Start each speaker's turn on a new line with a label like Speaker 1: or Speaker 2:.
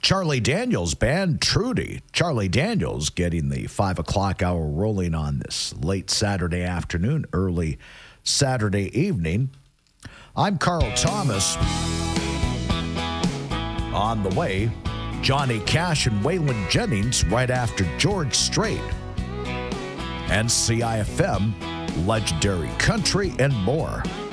Speaker 1: Charlie Daniels Band, Trudy. Charlie Daniels getting the 5 o'clock hour rolling on this late Saturday afternoon, early Saturday evening. I'm Carl Thomas. On the way, Johnny Cash and Waylon Jennings right after George Strait. And CIFM, Legendary Country, and more.